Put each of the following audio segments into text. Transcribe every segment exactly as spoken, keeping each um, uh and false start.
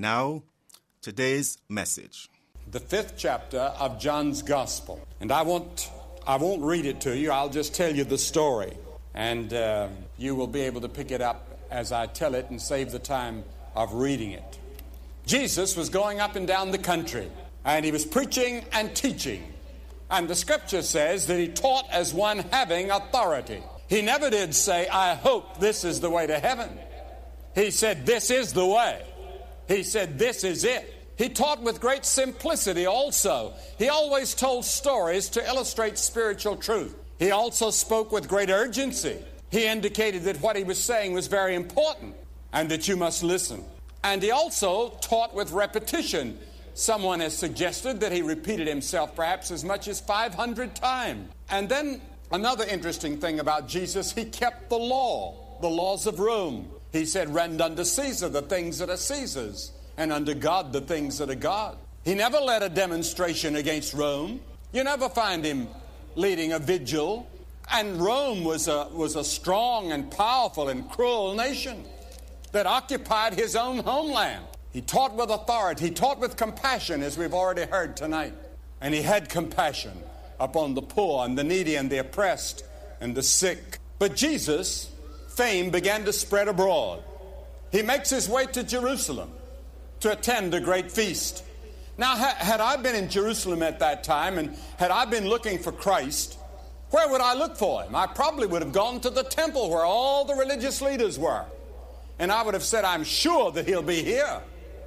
now, today's message. The fifth chapter of John's Gospel. And I won't, I won't read it to you. I'll just tell you the story. And uh, you will be able to pick it up as I tell it and save the time of reading it. Jesus was going up and down the country, and he was preaching and teaching. And the scripture says that he taught as one having authority. He never did say, I hope this is the way to heaven. He said, this is the way. He said, this is it. He taught with great simplicity also. He always told stories to illustrate spiritual truth. He also spoke with great urgency. He indicated that what he was saying was very important and that you must listen. And he also taught with repetition. Someone has suggested that he repeated himself perhaps as much as five hundred times. And then another interesting thing about Jesus, he kept the law, the laws of Rome. He said, render unto Caesar the things that are Caesar's, and unto God the things that are God. He never led a demonstration against Rome. You never find him leading a vigil. And Rome was a, was a strong and powerful and cruel nation that occupied his own homeland. He taught with authority. He taught with compassion, as we've already heard tonight. And he had compassion upon the poor and the needy and the oppressed and the sick. But Jesus' fame began to spread abroad. He makes his way to Jerusalem to attend a great feast. Now, had I been in Jerusalem at that time and had I been looking for Christ, where would I look for him? I probably would have gone to the temple where all the religious leaders were. And I would have said, I'm sure that he'll be here.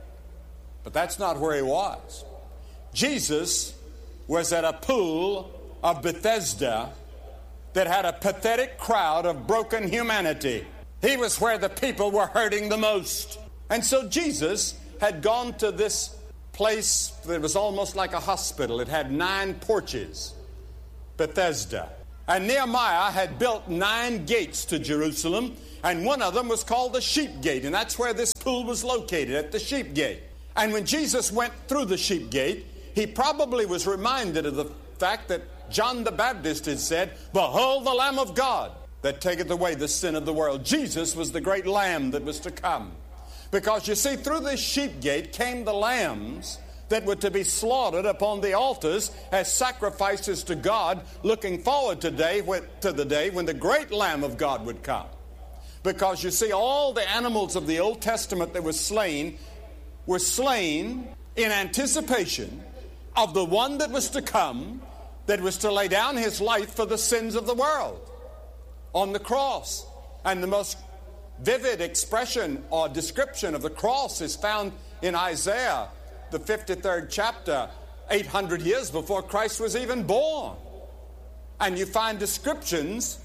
But that's not where he was. Jesus was at a pool of Bethesda that had a pathetic crowd of broken humanity. He was where the people were hurting the most. And so Jesus had gone to this place that was almost like a hospital. It had nine porches, Bethesda. And Nehemiah had built nine gates to Jerusalem, and one of them was called the Sheep Gate, and that's where this pool was located, at the Sheep Gate. And when Jesus went through the Sheep Gate, he probably was reminded of the fact that John the Baptist had said, behold the Lamb of God that taketh away the sin of the world. Jesus was the great Lamb that was to come. Because you see, through this sheep gate came the lambs that were to be slaughtered upon the altars as sacrifices to God, looking forward today to the day when the great Lamb of God would come. Because you see, all the animals of the Old Testament that were slain were slain in anticipation of the one that was to come, that was to lay down his life for the sins of the world on the cross. And the most vivid expression or description of the cross is found in Isaiah, the fifty-third chapter, eight hundred years before Christ was even born. And you find descriptions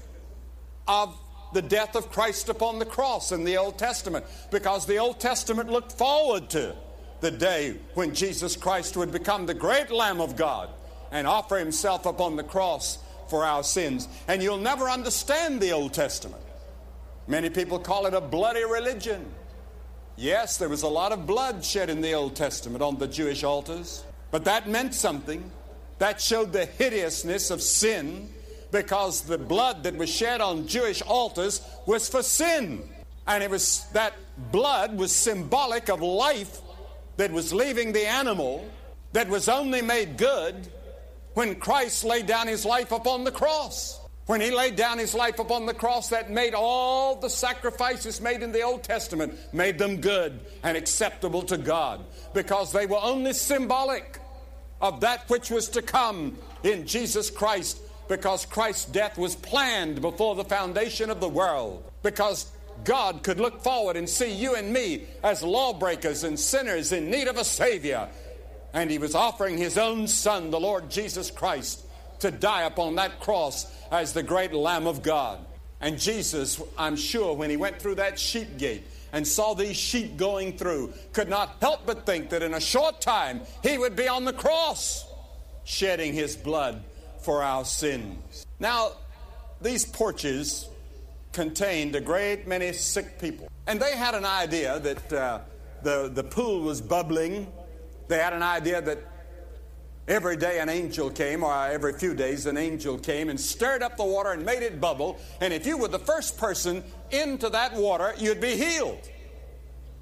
of the death of Christ upon the cross in the Old Testament, because the Old Testament looked forward to the day when Jesus Christ would become the great Lamb of God and offer himself upon the cross for our sins. And you'll never understand the Old Testament. Many people call it a bloody religion. Yes, there was a lot of blood shed in the Old Testament on the Jewish altars, but that meant something. That showed the hideousness of sin, because the blood that was shed on Jewish altars was for sin. And it was that blood was symbolic of life that was leaving the animal, that was only made good when Christ laid down his life upon the cross. When he laid down his life upon the cross, that made all the sacrifices made in the Old Testament, made them good and acceptable to God, because they were only symbolic of that which was to come in Jesus Christ, because Christ's death was planned before the foundation of the world, because God could look forward and see you and me as lawbreakers and sinners in need of a Savior. And he was offering his own Son, the Lord Jesus Christ, to die upon that cross as the great Lamb of God. And Jesus, I'm sure, when he went through that sheep gate and saw these sheep going through, could not help but think that in a short time he would be on the cross, shedding his blood for our sins. Now, these porches contained a great many sick people. And they had an idea that uh, the, the pool was bubbling. They had an idea that every day an angel came, or every few days an angel came and stirred up the water and made it bubble. And if you were the first person into that water, you'd be healed.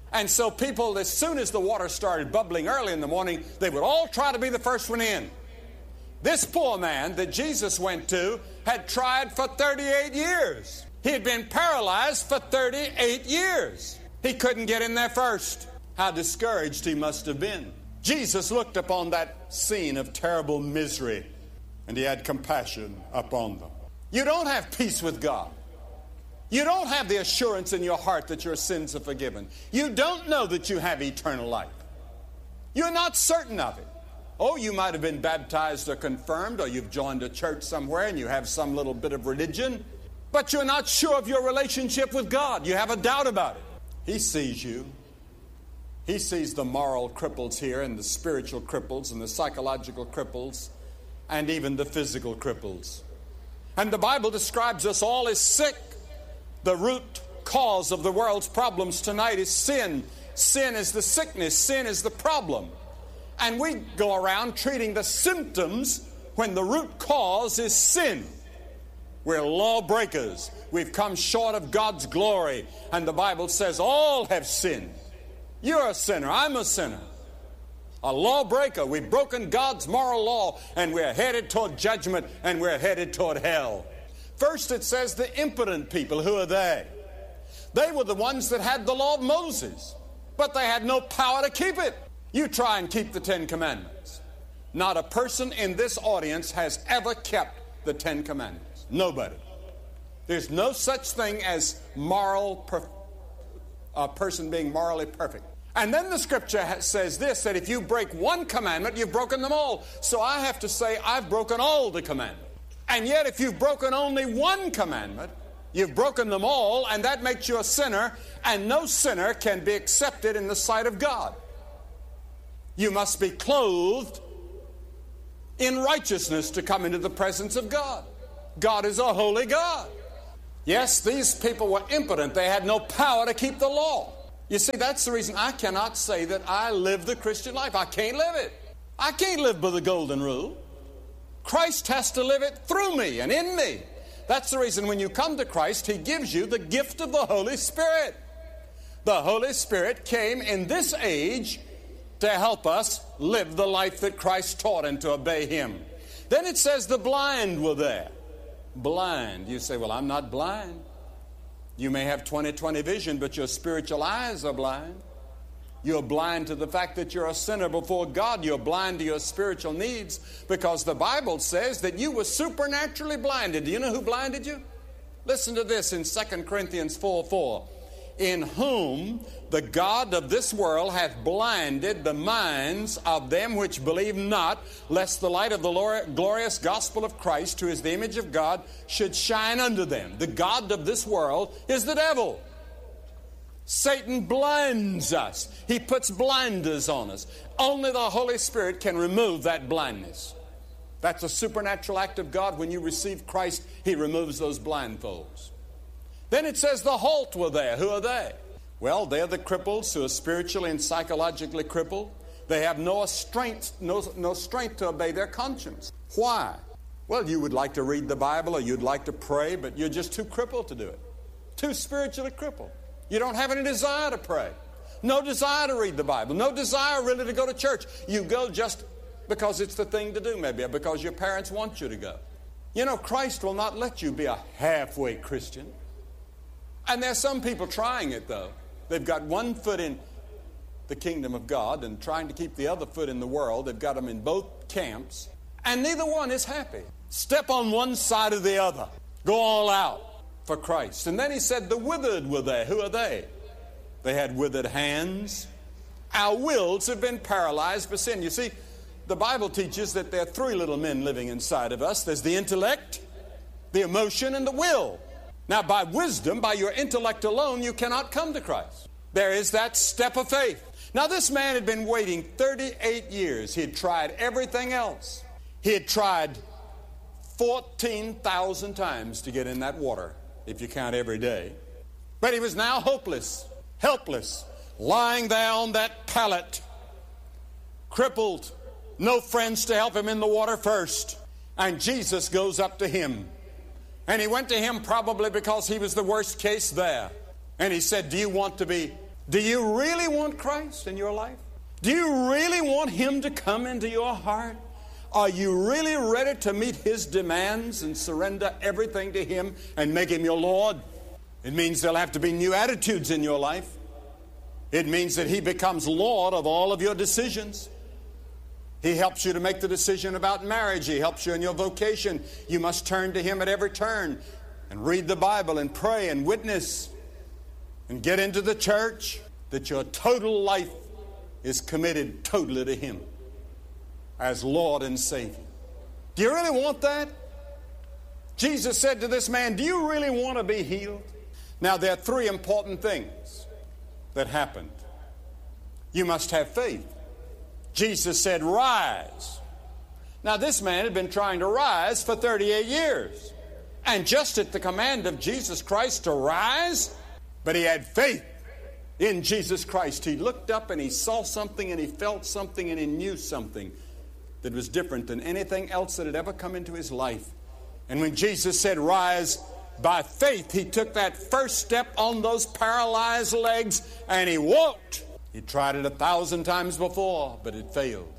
And so people, as soon as the water started bubbling early in the morning, they would all try to be the first one in. This poor man that Jesus went to had tried for thirty-eight years. He had been paralyzed for thirty-eight years. He couldn't get in there first. How discouraged he must have been. Jesus looked upon that scene of terrible misery, and he had compassion upon them. You don't have peace with God. You don't have the assurance in your heart that your sins are forgiven. You don't know that you have eternal life. You're not certain of it. Oh, you might have been baptized or confirmed, or you've joined a church somewhere and you have some little bit of religion, but you're not sure of your relationship with God. You have a doubt about it. He sees you. He sees the moral cripples here, and the spiritual cripples, and the psychological cripples, and even the physical cripples. And the Bible describes us all as sick. The root cause of the world's problems tonight is sin. Sin is the sickness. Sin is the problem. And we go around treating the symptoms when the root cause is sin. We're lawbreakers. We've come short of God's glory. And the Bible says all have sinned. You're a sinner. I'm a sinner. A lawbreaker. We've broken God's moral law, and we're headed toward judgment, and we're headed toward hell. First it says the impotent people. Who are they? They were the ones that had the law of Moses, but they had no power to keep it. You try and keep the Ten Commandments. Not a person in this audience has ever kept the Ten Commandments. Nobody. There's no such thing as moral per- a person being morally perfect. And then the scripture ha- says this, that if you break one commandment, you've broken them all. So I have to say, I've broken all the commandments. And yet if you've broken only one commandment, you've broken them all, and that makes you a sinner, and no sinner can be accepted in the sight of God. You must be clothed in righteousness to come into the presence of God. God is a holy God. Yes, these people were impotent. They had no power to keep the law. You see, that's the reason I cannot say that I live the Christian life. I can't live it. I can't live by the golden rule. Christ has to live it through me and in me. That's the reason when you come to Christ, He gives you the gift of the Holy Spirit. The Holy Spirit came in this age to help us live the life that Christ taught and to obey Him. Then it says the blind were there. Blind. You say, well, I'm not blind. You may have twenty twenty vision, but your spiritual eyes are blind. You're blind to the fact that you're a sinner before God. You're blind to your spiritual needs, because the Bible says that you were supernaturally blinded. Do you know who blinded you? Listen to this in Second Corinthians four four. In whom the God of this world hath blinded the minds of them which believe not, lest the light of the glorious gospel of Christ, who is the image of God, should shine unto them. The God of this world is the devil. Satan blinds us. He puts blinders on us. Only the Holy Spirit can remove that blindness. That's a supernatural act of God. When you receive Christ, He removes those blindfolds. Then it says the halt were there. Who are they? Well, they're the cripples who are spiritually and psychologically crippled. They have no strength, no, no strength to obey their conscience. Why? Well, you would like to read the Bible or you'd like to pray, but you're just too crippled to do it. Too spiritually crippled. You don't have any desire to pray. No desire to read the Bible. No desire really to go to church. You go just because it's the thing to do, maybe, or because your parents want you to go. You know, Christ will not let you be a halfway Christian. And there's some people trying it, though. They've got one foot in the kingdom of God and trying to keep the other foot in the world. They've got them in both camps, and neither one is happy. Step on one side or the other. Go all out for Christ. And then he said the withered were there. Who are they? They had withered hands. Our wills have been paralyzed by sin. You see, the Bible teaches that there are three little men living inside of us. There's the intellect, the emotion, and the will. Now, by wisdom, by your intellect alone, you cannot come to Christ. There is that step of faith. Now, this man had been waiting thirty-eight years. He had tried everything else. He had tried fourteen thousand times to get in that water, if you count every day. But he was now hopeless, helpless, lying there on that pallet, crippled, no friends to help him in the water first. And Jesus goes up to him. And he went to him probably because he was the worst case there. And he said, do you want to be Do you really want Christ in your life? Do you really want Him to come into your heart? Are you really ready to meet His demands and surrender everything to Him and make Him your Lord? It means there'll have to be new attitudes in your life. It means that He becomes Lord of all of your decisions. He helps you to make the decision about marriage. He helps you in your vocation. You must turn to Him at every turn and read the Bible and pray and witness and get into the church, that your total life is committed totally to Him as Lord and Savior. Do you really want that? Jesus said to this man, do you really want to be healed? Now, there are three important things that happened. You must have faith. Jesus said, rise. Now, this man had been trying to rise for thirty-eight years. And just at the command of Jesus Christ to rise, but he had faith in Jesus Christ. He looked up and he saw something and he felt something and he knew something that was different than anything else that had ever come into his life. And when Jesus said, rise, by faith, he took that first step on those paralyzed legs and he walked. He tried it a thousand times before, but it failed.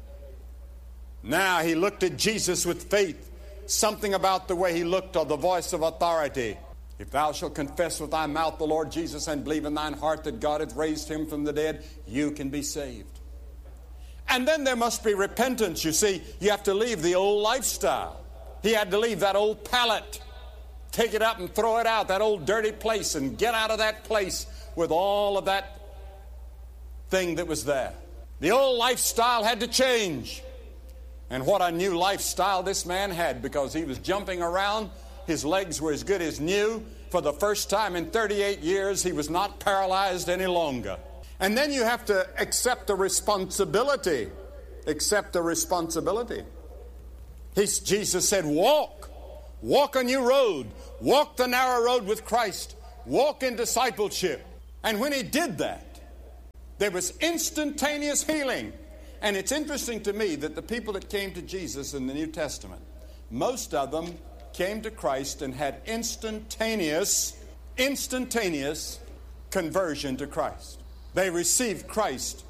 Now he looked at Jesus with faith. Something about the way he looked, or the voice of authority. If thou shalt confess with thy mouth the Lord Jesus and believe in thine heart that God hath raised him from the dead, you can be saved. And then there must be repentance. You see, you have to leave the old lifestyle. He had to leave that old pallet, take it up and throw it out, that old dirty place, and get out of that place with all of that thing that was there. The old lifestyle had to change. And what a new lifestyle this man had, because he was jumping around. His legs were as good as new. For the first time in thirty-eight years, he was not paralyzed any longer. And then you have to accept the responsibility. Accept the responsibility. He, Jesus said, walk. Walk a new road. Walk the narrow road with Christ. Walk in discipleship. And when he did that, there was instantaneous healing. And it's interesting to me that the people that came to Jesus in the New Testament, most of them came to Christ and had instantaneous, instantaneous conversion to Christ. They received Christ